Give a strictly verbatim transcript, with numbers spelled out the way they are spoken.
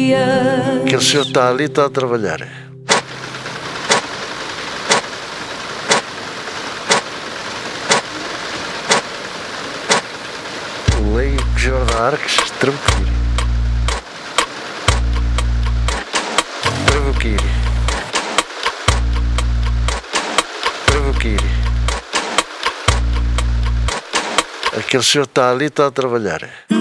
dia. Aquele senhor está ali, está a trabalhar. O Leigo Jorge Arques, tranquilo. Trabuquiri. Trabuquiri. Aquele senhor está ali, está a trabalhar.